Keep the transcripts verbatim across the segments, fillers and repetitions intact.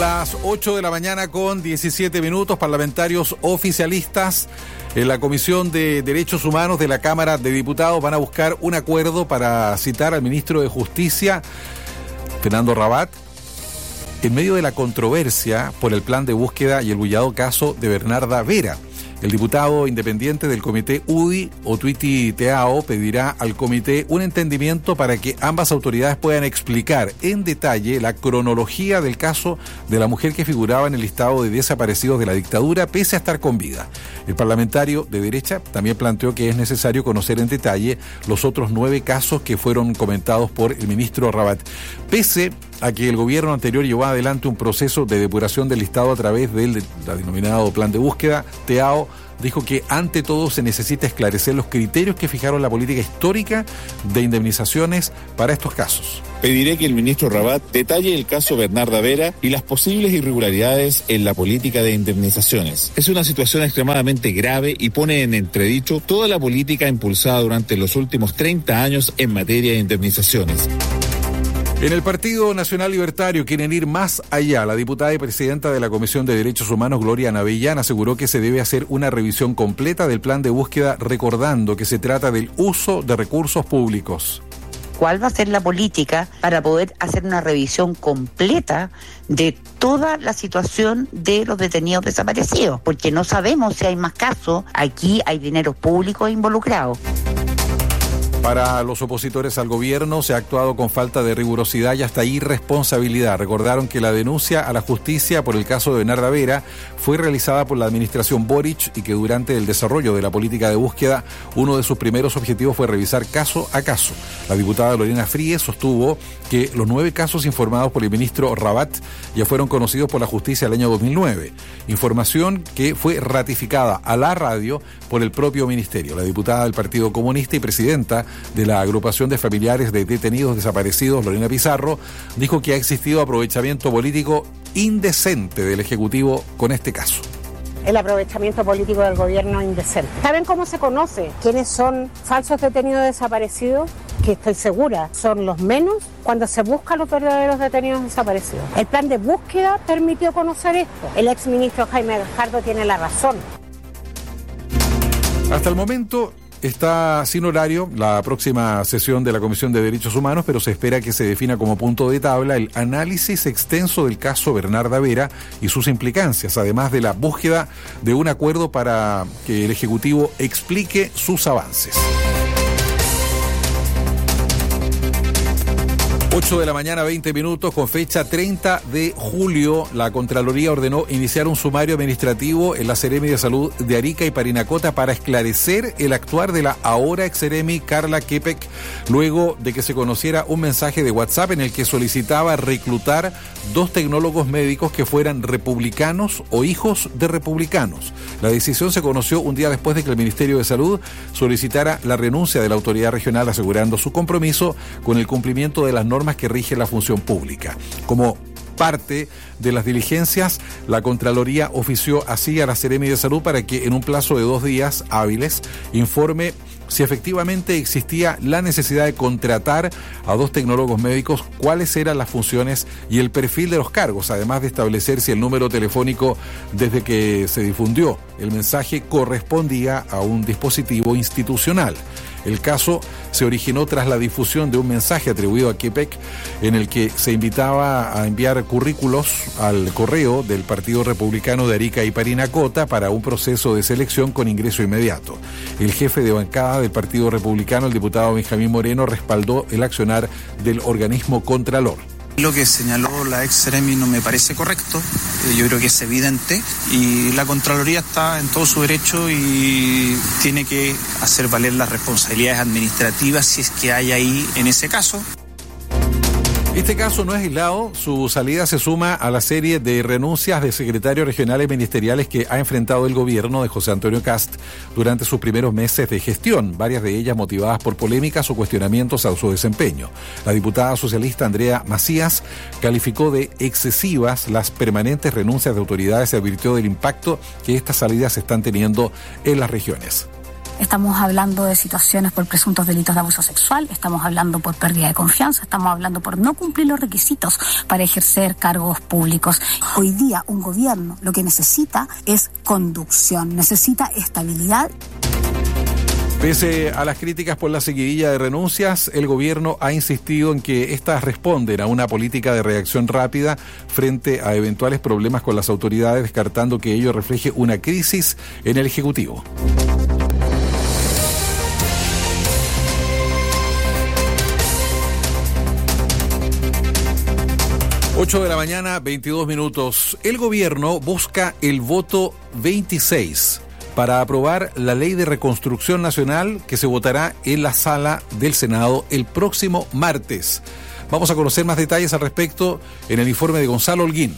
Las ocho de la mañana con diecisiete minutos, parlamentarios oficialistas en la Comisión de Derechos Humanos de la Cámara de Diputados van a buscar un acuerdo para citar al ministro de Justicia, Fernando Rabat, en medio de la controversia por el plan de búsqueda y el bullado caso de Bernarda Vera. El diputado independiente del comité U D I, Otuiti Teao, pedirá al comité un entendimiento para que ambas autoridades puedan explicar en detalle la cronología del caso de la mujer que figuraba en el listado de desaparecidos de la dictadura, pese a estar con vida. El parlamentario de derecha también planteó que es necesario conocer en detalle los otros nueve casos que fueron comentados por el ministro Rabat. Pese a que el gobierno anterior llevó adelante un proceso de depuración del listado a través del denominado plan de búsqueda, Teao dijo que ante todo se necesita esclarecer los criterios que fijaron la política histórica de indemnizaciones para estos casos. Pediré que el ministro Rabat detalle el caso Bernarda Vera y las posibles irregularidades en la política de indemnizaciones. Es una situación extremadamente grave y pone en entredicho toda la política impulsada durante los últimos treinta años en materia de indemnizaciones. En el Partido Nacional Libertario quieren ir más allá. La diputada y presidenta de la Comisión de Derechos Humanos, Gloria Navellán, aseguró que se debe hacer una revisión completa del plan de búsqueda, recordando que se trata del uso de recursos públicos. ¿Cuál va a ser la política para poder hacer una revisión completa de toda la situación de los detenidos desaparecidos? Porque no sabemos si hay más casos. Aquí hay dineros públicos involucrados. Para los opositores al gobierno se ha actuado con falta de rigurosidad y hasta irresponsabilidad. Recordaron que la denuncia a la justicia por el caso de Bernarda Vera fue realizada por la administración Boric y que durante el desarrollo de la política de búsqueda uno de sus primeros objetivos fue revisar caso a caso. La diputada Lorena Fríes sostuvo que los nueve casos informados por el ministro Rabat ya fueron conocidos por la justicia el año dos mil nueve. Información que fue ratificada a la radio por el propio ministerio. La diputada del Partido Comunista y presidenta de la agrupación de familiares de detenidos desaparecidos, Lorena Pizarro, dijo que ha existido aprovechamiento político indecente del Ejecutivo con este caso. El aprovechamiento político del gobierno indecente. ¿Saben cómo se conoce quiénes son falsos detenidos desaparecidos? Que estoy segura son los menos cuando se buscan los verdaderos detenidos desaparecidos. El plan de búsqueda permitió conocer esto. El exministro Jaime Gajardo tiene la razón. Hasta el momento está sin horario la próxima sesión de la Comisión de Derechos Humanos, pero se espera que se defina como punto de tabla el análisis extenso del caso Bernarda Vera y sus implicancias, además de la búsqueda de un acuerdo para que el Ejecutivo explique sus avances. ocho de la mañana, veinte minutos, con fecha treinta de julio, la Contraloría ordenó iniciar un sumario administrativo en la Seremi de Salud de Arica y Parinacota para esclarecer el actuar de la ahora ex Seremi Carla Kepek, luego de que se conociera un mensaje de WhatsApp en el que solicitaba reclutar dos tecnólogos médicos que fueran republicanos o hijos de republicanos. La decisión se conoció un día después de que el Ministerio de Salud solicitara la renuncia de la autoridad regional, asegurando su compromiso con el cumplimiento de las normas que rigen la función pública. Como parte de las diligencias, la Contraloría ofició así a la Seremi de Salud para que en un plazo de dos días hábiles informe si efectivamente existía la necesidad de contratar a dos tecnólogos médicos, cuáles eran las funciones y el perfil de los cargos, además de establecer si el número telefónico desde que se difundió el mensaje correspondía a un dispositivo institucional. El caso se originó tras la difusión de un mensaje atribuido a Kepek en el que se invitaba a enviar currículos al correo del Partido Republicano de Arica y Parinacota para un proceso de selección con ingreso inmediato. El jefe de bancada del Partido Republicano, el diputado Benjamín Moreno, respaldó el accionar del organismo Contralor. Lo que señaló la ex Seremi no me parece correcto, yo creo que es evidente y la Contraloría está en todo su derecho y tiene que hacer valer las responsabilidades administrativas si es que hay ahí en ese caso. Este caso no es aislado, su salida se suma a la serie de renuncias de secretarios regionales ministeriales que ha enfrentado el gobierno de José Antonio Kast durante sus primeros meses de gestión, varias de ellas motivadas por polémicas o cuestionamientos a su desempeño. La diputada socialista Andrea Macías calificó de excesivas las permanentes renuncias de autoridades y advirtió del impacto que estas salidas están teniendo en las regiones. estamos hablando de situaciones por presuntos delitos de abuso sexual, estamos hablando por pérdida de confianza, estamos hablando por no cumplir los requisitos para ejercer cargos públicos. Hoy día un gobierno lo que necesita es conducción, necesita estabilidad. Pese a las críticas por la seguidilla de renuncias, el gobierno ha insistido en que éstas responden a una política de reacción rápida frente a eventuales problemas con las autoridades, descartando que ello refleje una crisis en el Ejecutivo. ocho de la mañana, veintidós minutos. El gobierno busca el voto veintiséis para aprobar la Ley de Reconstrucción Nacional que se votará en la sala del Senado el próximo martes. Vamos a conocer más detalles al respecto en el informe de Gonzalo Holguín.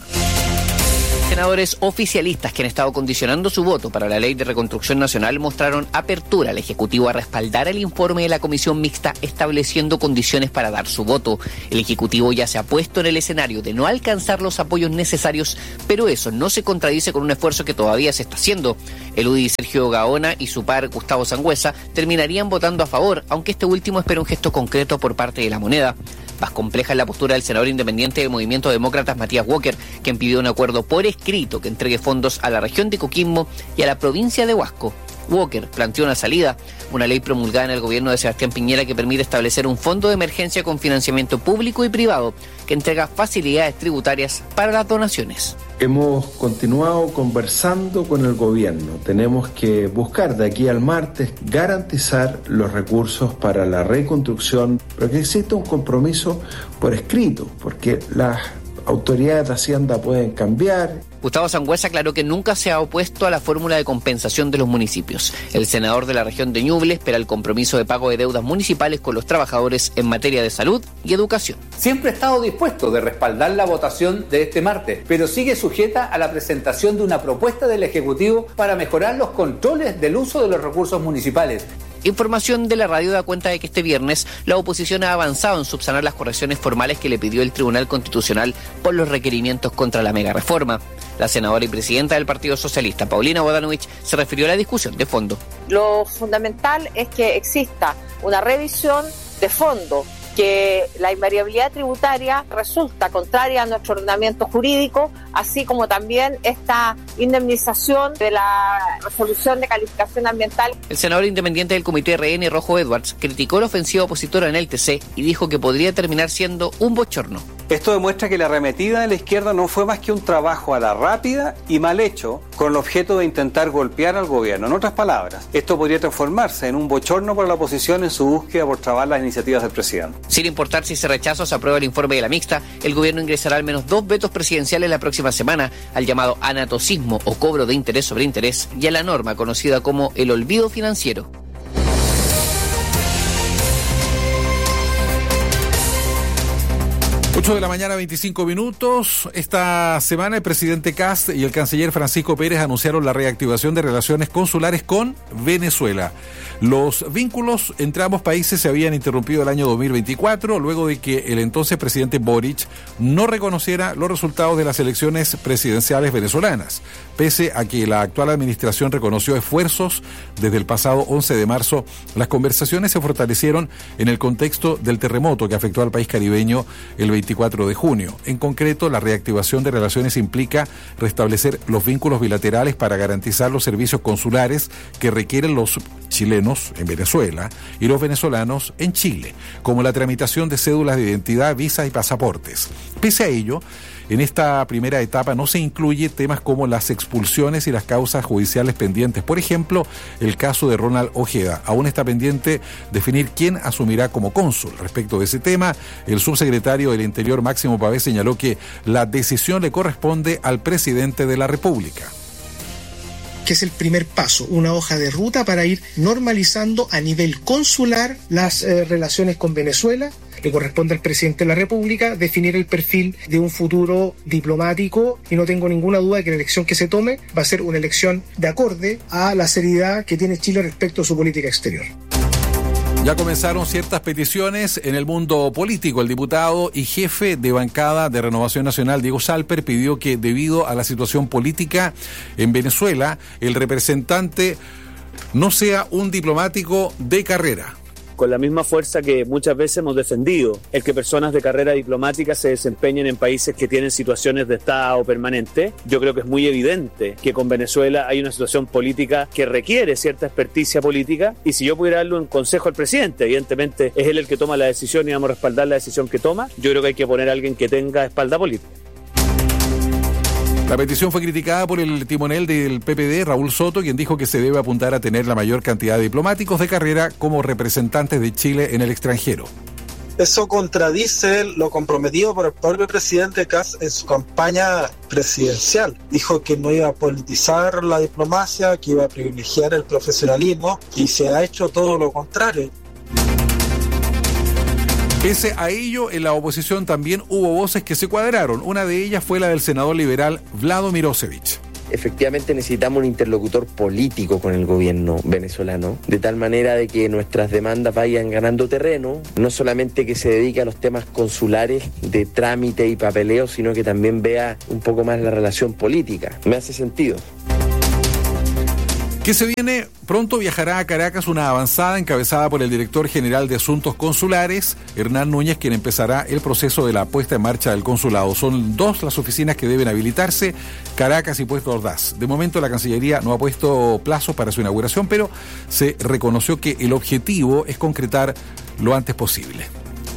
Senadores oficialistas que han estado condicionando su voto para la Ley de Reconstrucción Nacional mostraron apertura al Ejecutivo a respaldar el informe de la Comisión Mixta estableciendo condiciones para dar su voto. El Ejecutivo ya se ha puesto en el escenario de no alcanzar los apoyos necesarios, pero eso no se contradice con un esfuerzo que todavía se está haciendo. El U D I Sergio Gaona y su par Gustavo Sangüesa terminarían votando a favor, aunque este último espera un gesto concreto por parte de la moneda. Más compleja es la postura del senador independiente del Movimiento Demócratas Matías Walker, quien pidió un acuerdo por escrito que entregue fondos a la región de Coquimbo y a la provincia de Huasco. Walker planteó una salida, una ley promulgada en el gobierno de Sebastián Piñera que permite establecer un fondo de emergencia con financiamiento público y privado que entrega facilidades tributarias para las donaciones. Hemos continuado conversando con el gobierno. Tenemos que buscar de aquí al martes garantizar los recursos para la reconstrucción, pero que exista un compromiso por escrito, porque las autoridades de Hacienda pueden cambiar. Gustavo Sangüesa aclaró que nunca se ha opuesto a la fórmula de compensación de los municipios. El senador de la región de Ñuble espera el compromiso de pago de deudas municipales con los trabajadores en materia de salud y educación. Siempre ha estado dispuesto de respaldar la votación de este martes, pero sigue sujeta a la presentación de una propuesta del Ejecutivo para mejorar los controles del uso de los recursos municipales. Información de la radio da cuenta de que este viernes la oposición ha avanzado en subsanar las correcciones formales que le pidió el Tribunal Constitucional por los requerimientos contra la megareforma. La senadora y presidenta del Partido Socialista, Paulina Bodanovich, se refirió a la discusión de fondo. Lo fundamental es que exista una revisión de fondo, que la invariabilidad tributaria resulta contraria a nuestro ordenamiento jurídico, así como también esta indemnización de la resolución de calificación ambiental. El senador independiente del Comité R N, Rojo Edwards, criticó la ofensiva opositora en el T C y dijo que podría terminar siendo un bochorno. Esto demuestra que la arremetida de la izquierda no fue más que un trabajo a la rápida y mal hecho con el objeto de intentar golpear al gobierno. En otras palabras, esto podría transformarse en un bochorno para la oposición en su búsqueda por trabar las iniciativas del presidente. Sin importar si se rechaza o se aprueba el informe de la mixta, el gobierno ingresará al menos dos vetos presidenciales la próxima semana al llamado anatocismo o cobro de interés sobre interés y a la norma conocida como el olvido financiero. ocho de la mañana, veinticinco minutos. Esta semana el presidente Kast y el canciller Francisco Pérez anunciaron la reactivación de relaciones consulares con Venezuela. Los vínculos entre ambos países se habían interrumpido el año dos mil veinticuatro, luego de que el entonces presidente Boric no reconociera los resultados de las elecciones presidenciales venezolanas, pese a que la actual administración reconoció esfuerzos desde el pasado once de marzo. Las conversaciones se fortalecieron en el contexto del terremoto que afectó al país caribeño el veinticuatro de junio. En concreto, la reactivación de relaciones implica restablecer los vínculos bilaterales para garantizar los servicios consulares que requieren los chilenos en Venezuela y los venezolanos en Chile, como la tramitación de cédulas de identidad, visas y pasaportes. Pese a ello, en esta primera etapa no se incluye temas como las expulsiones y las causas judiciales pendientes. Por ejemplo, el caso de Ronald Ojeda. Aún está pendiente definir quién asumirá como cónsul. Respecto de ese tema, el subsecretario del Interior, Máximo Pavé, señaló que la decisión le corresponde al presidente de la República. Que es el primer paso, una hoja de ruta para ir normalizando a nivel consular las eh, relaciones con Venezuela. Le corresponde al presidente de la República definir el perfil de un futuro diplomático y no tengo ninguna duda de que la elección que se tome va a ser una elección de acorde a la seriedad que tiene Chile respecto a su política exterior. Ya comenzaron ciertas peticiones en el mundo político. El diputado y jefe de bancada de Renovación Nacional, Diego Salper, pidió que debido a la situación política en Venezuela, el representante no sea un diplomático de carrera. Con la misma fuerza que muchas veces hemos defendido el que personas de carrera diplomática se desempeñen en países que tienen situaciones de estado permanente, yo creo que es muy evidente que con Venezuela hay una situación política que requiere cierta experticia política, y si yo pudiera darle un consejo al presidente, evidentemente es él el que toma la decisión y vamos a respaldar la decisión que toma, yo creo que hay que poner a alguien que tenga espalda política. La petición fue criticada por el timonel del P P D, Raúl Soto, quien dijo que se debe apuntar a tener la mayor cantidad de diplomáticos de carrera como representantes de Chile en el extranjero. Eso contradice lo comprometido por el propio presidente Kast en su campaña presidencial. Dijo que no iba a politizar la diplomacia, que iba a privilegiar el profesionalismo, y se ha hecho todo lo contrario. Pese a ello, en la oposición también hubo voces que se cuadraron. Una de ellas fue la del senador liberal Vlado Mirosevic. Efectivamente necesitamos un interlocutor político con el gobierno venezolano, de tal manera de que nuestras demandas vayan ganando terreno, no solamente que se dedique a los temas consulares de trámite y papeleo, sino que también vea un poco más la relación política. Me hace sentido. ¿Qué se viene? Pronto viajará a Caracas una avanzada encabezada por el director general de Asuntos Consulares, Hernán Núñez, quien empezará el proceso de la puesta en marcha del consulado. Son dos las oficinas que deben habilitarse, Caracas y Puerto Ordaz. De momento la Cancillería no ha puesto plazos para su inauguración, pero se reconoció que el objetivo es concretar lo antes posible.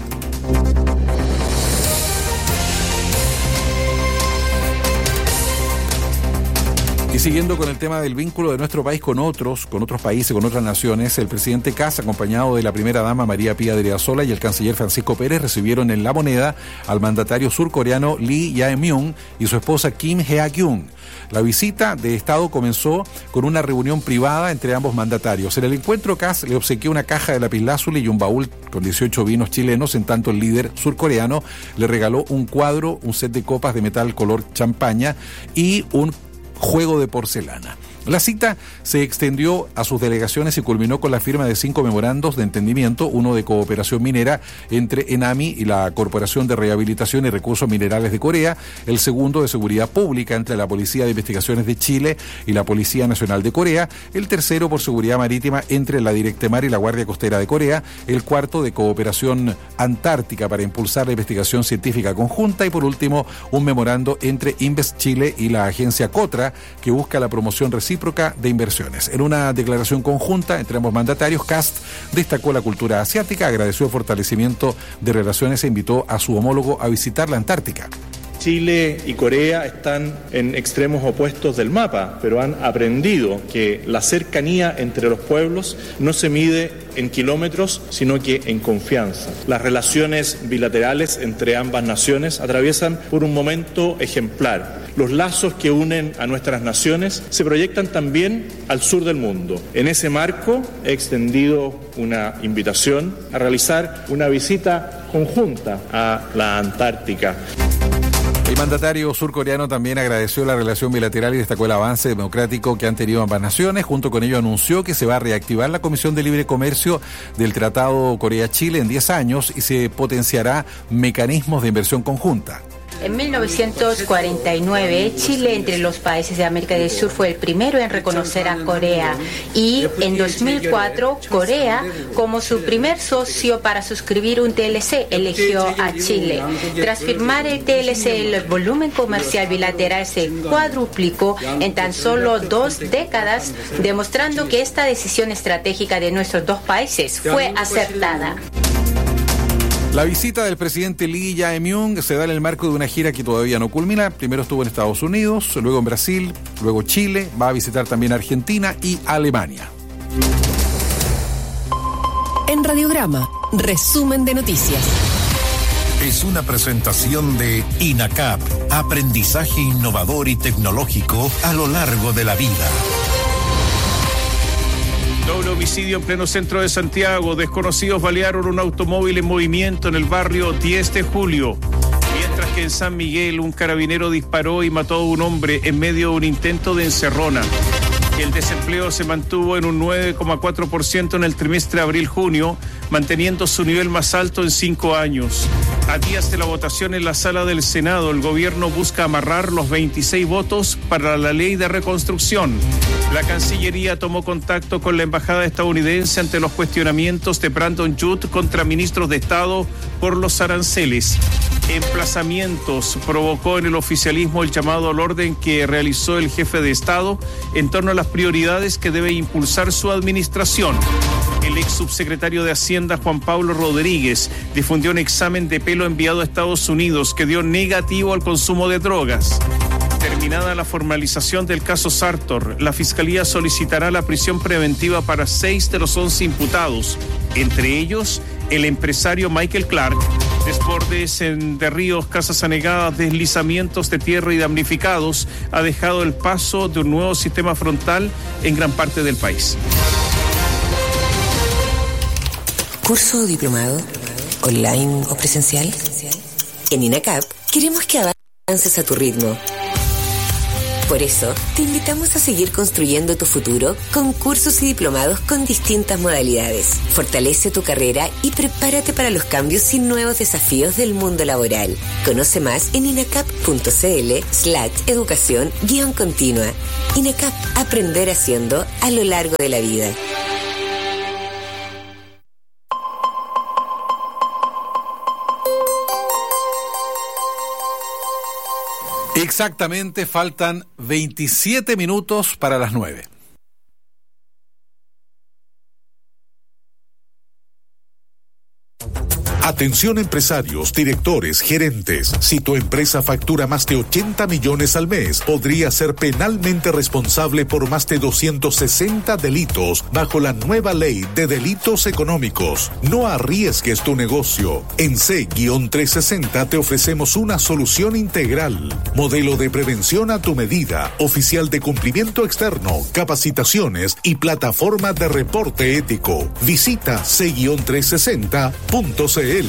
Y siguiendo con el tema del vínculo de nuestro país con otros, con otros países, con otras naciones, el presidente Kast, acompañado de la primera dama María Pía Driasola y el canciller Francisco Pérez, recibieron en La Moneda al mandatario surcoreano Lee Jae-myung y su esposa Kim Hye-kyung. La visita de Estado comenzó con una reunión privada entre ambos mandatarios. En el encuentro, Kast le obsequió una caja de lapislázuli y un baúl con dieciocho vinos chilenos, en tanto el líder surcoreano le regaló un cuadro, un set de copas de metal color champaña y un juego de porcelana. La cita se extendió a sus delegaciones y culminó con la firma de cinco memorandos de entendimiento, uno de cooperación minera entre ENAMI y la Corporación de Rehabilitación y Recursos Minerales de Corea, el segundo de seguridad pública entre la Policía de Investigaciones de Chile y la Policía Nacional de Corea, el tercero por seguridad marítima entre la Directemar y la Guardia Costera de Corea, el cuarto de cooperación antártica para impulsar la investigación científica conjunta y por último un memorando entre Invest Chile y la agencia COTRA que busca la promoción recíproca de inversiones. En una declaración conjunta entre ambos mandatarios, Kast destacó la cultura asiática, agradeció el fortalecimiento de relaciones e invitó a su homólogo a visitar la Antártica. Chile y Corea están en extremos opuestos del mapa, pero han aprendido que la cercanía entre los pueblos no se mide en kilómetros, sino que en confianza. Las relaciones bilaterales entre ambas naciones atraviesan por un momento ejemplar. Los lazos que unen a nuestras naciones se proyectan también al sur del mundo. En ese marco he extendido una invitación a realizar una visita conjunta a la Antártica. El mandatario surcoreano también agradeció la relación bilateral y destacó el avance democrático que han tenido ambas naciones. Junto con ello anunció que se va a reactivar la Comisión de Libre Comercio del Tratado Corea-Chile en diez años y se potenciará mecanismos de inversión conjunta. En mil novecientos cuarenta y nueve, Chile, entre los países de América del Sur, fue el primero en reconocer a Corea. Y en dos mil cuatro, Corea, como su primer socio para suscribir un T L C, eligió a Chile. Tras firmar el T L C, el volumen comercial bilateral se cuadruplicó en tan solo dos décadas, demostrando que esta decisión estratégica de nuestros dos países fue acertada. La visita del presidente Lee Jae-myung se da en el marco de una gira que todavía no culmina. Primero estuvo en Estados Unidos, luego en Brasil, luego Chile, va a visitar también Argentina y Alemania. En Radiograma, resumen de noticias. Es una presentación de INACAP, aprendizaje innovador y tecnológico a lo largo de la vida. Doble homicidio en pleno centro de Santiago. Desconocidos balearon un automóvil en movimiento en el barrio diez de julio. Mientras que en San Miguel un carabinero disparó y mató a un hombre en medio de un intento de encerrona. El desempleo se mantuvo en un nueve coma cuatro por ciento en el trimestre abril-junio, manteniendo su nivel más alto en cinco años. A días de la votación en la sala del Senado, el gobierno busca amarrar los veintiséis votos para la ley de reconstrucción. La Cancillería tomó contacto con la embajada estadounidense ante los cuestionamientos de Brandon Judd contra ministros de Estado por los aranceles. Emplazamientos provocó en el oficialismo el llamado al orden que realizó el jefe de Estado en torno a las prioridades que debe impulsar su administración. El ex subsecretario de Hacienda, Juan Pablo Rodríguez, difundió un examen de pelo enviado a Estados Unidos que dio negativo al consumo de drogas. Terminada la formalización del caso Sartor, la Fiscalía solicitará la prisión preventiva para seis de los once imputados, entre ellos el empresario Michael Clark. Desbordes en de ríos, casas anegadas, deslizamientos de tierra y damnificados ha dejado el paso de un nuevo sistema frontal en gran parte del país. ¿Curso o diplomado? ¿Online o presencial? En INACAP queremos que avances a tu ritmo. Por eso, te invitamos a seguir construyendo tu futuro con cursos y diplomados con distintas modalidades. Fortalece tu carrera y prepárate para los cambios y nuevos desafíos del mundo laboral. Conoce más en inacap.cl slash educación guión continua. INACAP, aprender haciendo a lo largo de la vida. Exactamente, faltan veintisiete minutos para las nueve. Atención empresarios, directores, gerentes. Si tu empresa factura más de ochenta millones al mes, podría ser penalmente responsable por más de doscientos sesenta delitos bajo la nueva ley de delitos económicos. No arriesgues tu negocio. En C trescientos sesenta te ofrecemos una solución integral. Modelo de prevención a tu medida, oficial de cumplimiento externo, capacitaciones y plataforma de reporte ético. Visita C trescientos sesenta punto c l.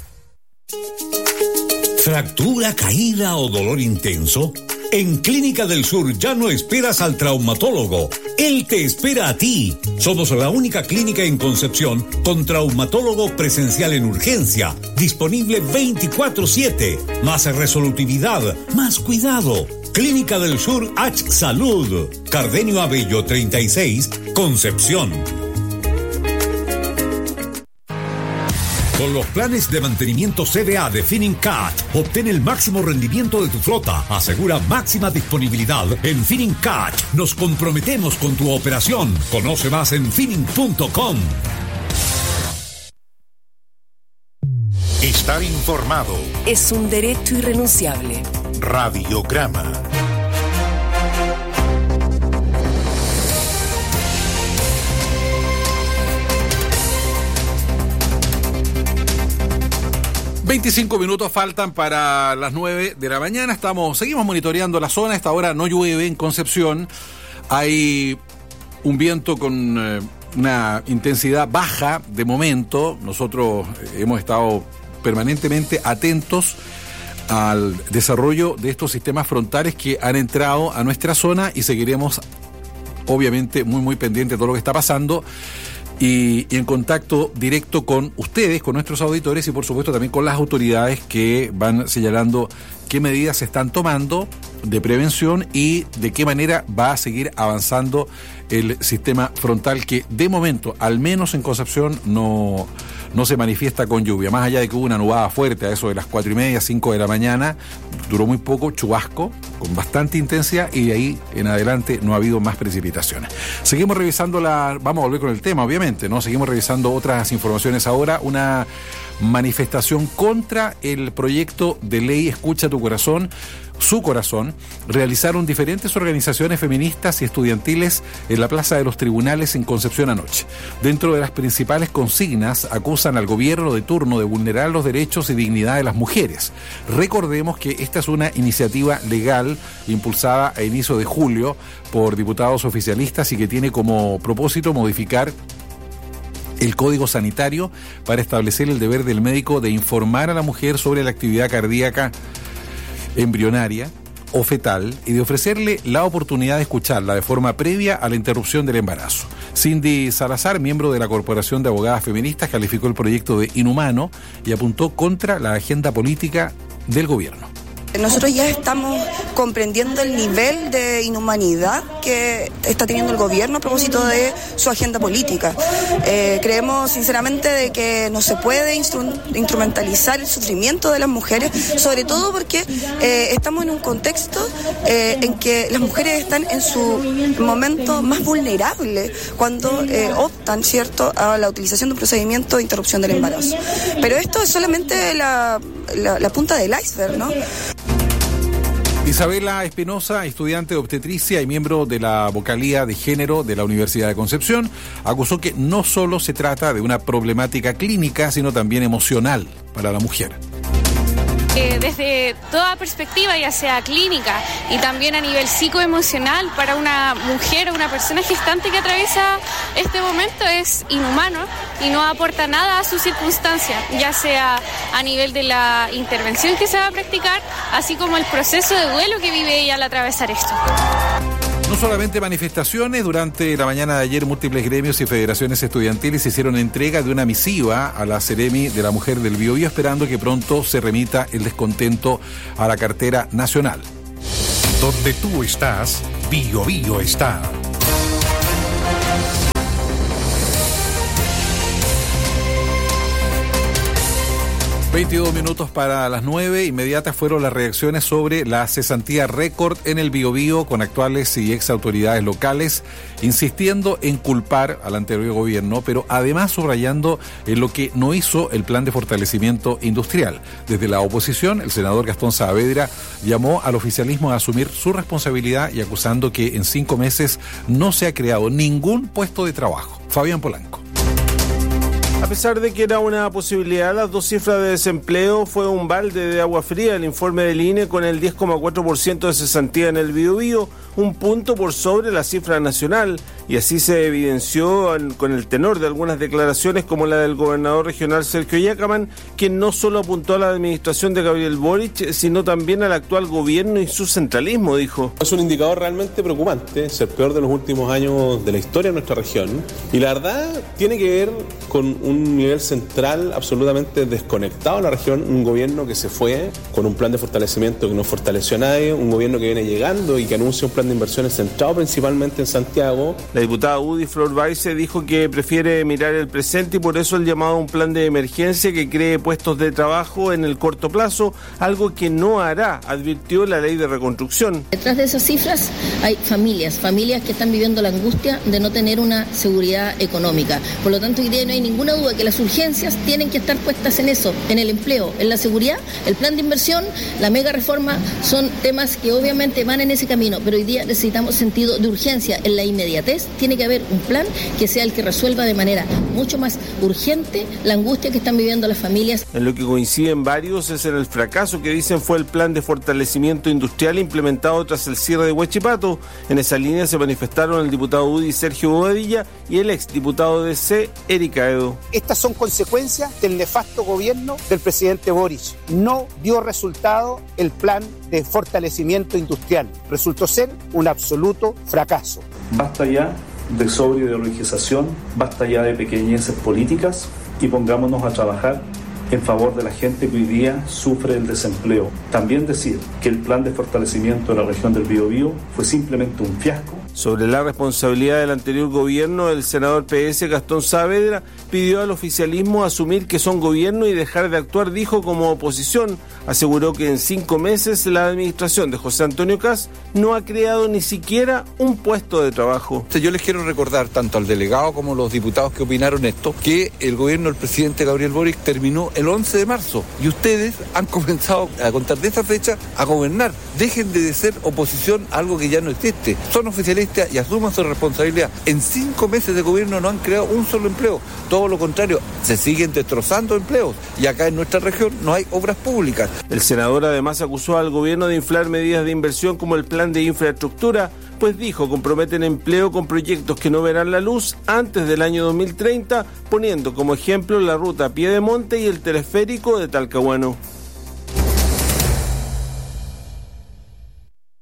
¿Fractura, caída o dolor intenso? En Clínica del Sur ya no esperas al traumatólogo. Él te espera a ti. Somos la única clínica en Concepción con traumatólogo presencial en urgencia, disponible veinticuatro siete. Más resolutividad, más cuidado. Clínica del Sur H Salud. Cardenio Abello treinta y seis, Concepción. Con los planes de mantenimiento C D A de Finincat, obtén el máximo rendimiento de tu flota. Asegura máxima disponibilidad en Finincat. Nos comprometemos con tu operación. Conoce más en Finin punto com. Estar informado es un derecho irrenunciable. Radiograma. veinticinco minutos faltan para las nueve de la mañana. Estamos, seguimos monitoreando la zona. A esta hora no llueve en Concepción. Hay un viento con eh, una intensidad baja de momento. Nosotros hemos estado permanentemente atentos al desarrollo de estos sistemas frontales que han entrado a nuestra zona y seguiremos obviamente muy muy pendientes de todo lo que está pasando. Y, y en contacto directo con ustedes, con nuestros auditores y por supuesto también con las autoridades que van señalando qué medidas se están tomando de prevención y de qué manera va a seguir avanzando el sistema frontal que de momento, al menos en Concepción, no, no se manifiesta con lluvia. Más allá de que hubo una nubada fuerte a eso de las cuatro y media, cinco de la mañana, duró muy poco, chubasco, con bastante intensidad y de ahí en adelante no ha habido más precipitaciones. Seguimos revisando la... Vamos a volver con el tema, obviamente, ¿no? Seguimos revisando otras informaciones ahora. Una manifestación contra el proyecto de ley Escucha tu Corazón, su corazón, realizaron diferentes organizaciones feministas y estudiantiles en la Plaza de los Tribunales en Concepción anoche. Dentro de las principales consignas, acusan al gobierno de turno de vulnerar los derechos y dignidad de las mujeres. Recordemos que esta es una iniciativa legal impulsada a inicio de julio por diputados oficialistas y que tiene como propósito modificar el Código Sanitario para establecer el deber del médico de informar a la mujer sobre la actividad cardíaca embrionaria o fetal y de ofrecerle la oportunidad de escucharla de forma previa a la interrupción del embarazo. Cindy Salazar, miembro de la Corporación de Abogadas Feministas, calificó el proyecto de inhumano y apuntó contra la agenda política del gobierno. Nosotros ya estamos comprendiendo el nivel de inhumanidad que está teniendo el gobierno a propósito de su agenda política. Eh, creemos sinceramente de que no se puede instru- instrumentalizar el sufrimiento de las mujeres, sobre todo porque eh, estamos en un contexto eh, en que las mujeres están en su momento más vulnerable cuando eh, optan, ¿cierto?, a la utilización de un procedimiento de interrupción del embarazo. Pero esto es solamente la, la, la punta del iceberg, ¿no? Isabela Espinosa, estudiante de obstetricia y miembro de la vocalía de género de la Universidad de Concepción, acusó que no solo se trata de una problemática clínica, sino también emocional para la mujer. Eh, desde toda perspectiva, ya sea clínica y también a nivel psicoemocional, para una mujer o una persona gestante que atraviesa este momento es inhumano y no aporta nada a su circunstancia, ya sea a nivel de la intervención que se va a practicar, así como el proceso de duelo que vive ella al atravesar esto. No solamente manifestaciones, durante la mañana de ayer múltiples gremios y federaciones estudiantiles hicieron entrega de una misiva a la Seremi de la Mujer del Biobío, esperando que pronto se remita el descontento a la cartera nacional. Donde tú estás, Biobío está. veintidós minutos para las nueve. Inmediatas fueron las reacciones sobre la cesantía récord en el Biobío, con actuales y ex autoridades locales insistiendo en culpar al anterior gobierno, pero además subrayando en lo que no hizo el plan de fortalecimiento industrial. Desde la oposición, el senador Gastón Saavedra llamó al oficialismo a asumir su responsabilidad y acusando que en cinco meses no se ha creado ningún puesto de trabajo. Fabián Polanco. A pesar de que era una posibilidad, las dos cifras de desempleo fue un balde de agua fría. El informe del I N E con el diez coma cuatro por ciento de cesantía en el Biobío, un punto por sobre la cifra nacional, y así se evidenció con el tenor de algunas declaraciones como la del gobernador regional Sergio Yacaman, quien no solo apuntó a la administración de Gabriel Boric, sino también al actual gobierno y su centralismo, dijo. Es un indicador realmente preocupante, es el peor de los últimos años de la historia de nuestra región, y la verdad tiene que ver con un un nivel central absolutamente desconectado en la región, un gobierno que se fue con un plan de fortalecimiento que no fortaleció a nadie, un gobierno que viene llegando y que anuncia un plan de inversiones centrado principalmente en Santiago. La diputada UDI Flor Baise dijo que prefiere mirar el presente y por eso el llamado a un plan de emergencia que cree puestos de trabajo en el corto plazo, algo que no hará, advirtió la ley de reconstrucción. Detrás de esas cifras hay familias, familias que están viviendo la angustia de no tener una seguridad económica. Por lo tanto, hoy día no hay ninguna duda que las urgencias tienen que estar puestas en eso, en el empleo, en la seguridad, el plan de inversión, la mega reforma, son temas que obviamente van en ese camino, pero hoy día necesitamos sentido de urgencia, en la inmediatez tiene que haber un plan que sea el que resuelva de manera mucho más urgente la angustia que están viviendo las familias. En lo que coinciden varios es en el fracaso que dicen fue el plan de fortalecimiento industrial implementado tras el cierre de Huachipato. En esa línea se manifestaron el diputado UDI Sergio Bobadilla y el ex diputado de C, Erika Edo. Estas son consecuencias del nefasto gobierno del presidente Boric. No dio resultado el plan de fortalecimiento industrial. Resultó ser un absoluto fracaso. Basta ya de sobreideologización, basta ya de pequeñeces políticas y pongámonos a trabajar en favor de la gente que hoy día sufre el desempleo. También decir que el plan de fortalecimiento de la región del Biobío fue simplemente un fiasco. Sobre la responsabilidad del anterior gobierno, el senador P S Gastón Saavedra pidió al oficialismo asumir que son gobierno y dejar de actuar, dijo, como oposición. Aseguró que en cinco meses la administración de José Antonio Kast no ha creado ni siquiera un puesto de trabajo. Yo les quiero recordar, tanto al delegado como a los diputados que opinaron esto, que el gobierno del presidente Gabriel Boric terminó el once de marzo y ustedes han comenzado a contar de esa fecha a gobernar. Dejen de ser oposición a algo que ya no existe. Son oficialistas y asuman su responsabilidad. En cinco meses de gobierno no han creado un solo empleo. Todo lo contrario, se siguen destrozando empleos. Y acá en nuestra región no hay obras públicas. El senador además acusó al gobierno de inflar medidas de inversión como el plan de infraestructura, pues dijo comprometen empleo con proyectos que no verán la luz antes del año dos mil treinta, poniendo como ejemplo la ruta Piedemonte y el teleférico de Talcahuano.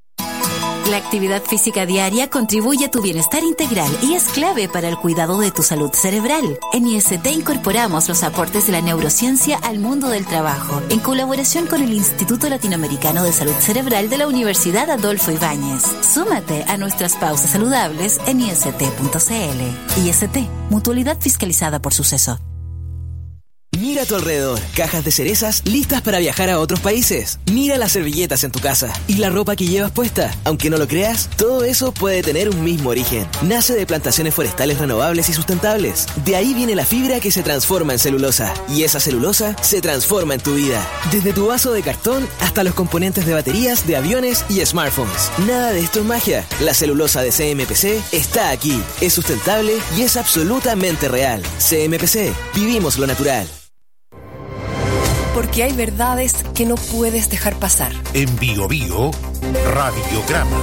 La actividad física diaria contribuye a tu bienestar integral y es clave para el cuidado de tu salud cerebral. En I S T incorporamos los aportes de la neurociencia al mundo del trabajo, en colaboración con el Instituto Latinoamericano de Salud Cerebral de la Universidad Adolfo Ibáñez. Súmate a nuestras pausas saludables en i s t punto c l. I S T, mutualidad fiscalizada por Suceso. Mira a tu alrededor, cajas de cerezas listas para viajar a otros países. Mira las servilletas en tu casa y la ropa que llevas puesta. Aunque no lo creas, todo eso puede tener un mismo origen. Nace de plantaciones forestales renovables y sustentables. De ahí viene la fibra que se transforma en celulosa. Y esa celulosa se transforma en tu vida. Desde tu vaso de cartón hasta los componentes de baterías, de aviones y smartphones. Nada de esto es magia. La celulosa de C M P C está aquí. Es sustentable y es absolutamente real. C M P C. Vivimos lo natural. Porque hay verdades que no puedes dejar pasar. En Bio Bio, Radiograma.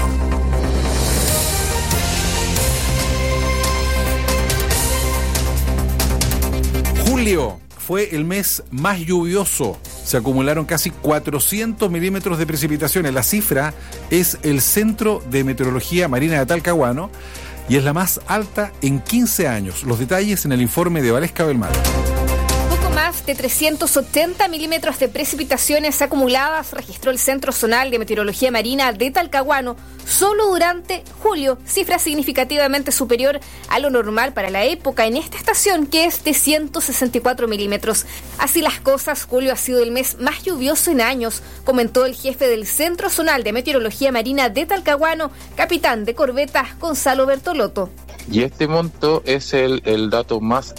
Julio fue el mes más lluvioso. Se acumularon casi cuatrocientos milímetros de precipitaciones. La cifra es el Centro de Meteorología Marina de Talcahuano y es la más alta en quince años. Los detalles en el informe de Valesca Belmar. Más de trescientos ochenta milímetros de precipitaciones acumuladas registró el Centro Zonal de Meteorología Marina de Talcahuano solo durante julio, cifra significativamente superior a lo normal para la época en esta estación, que es de ciento sesenta y cuatro milímetros. Así las cosas, julio ha sido el mes más lluvioso en años, comentó el jefe del Centro Zonal de Meteorología Marina de Talcahuano, capitán de corbeta Gonzalo Bertolotto. Y este monto es el, el dato más